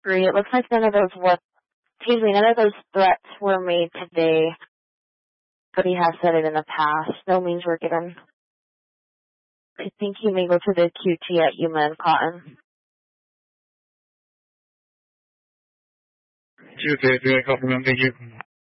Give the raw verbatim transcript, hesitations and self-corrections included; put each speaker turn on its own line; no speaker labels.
Agree. It looks like none of those what excuse me, none of those threats were made today, but he has said it in the past. No means were given. I think he may go to the Q T at Yuma and Cotton.
Tuesday, three o'clock, thank you.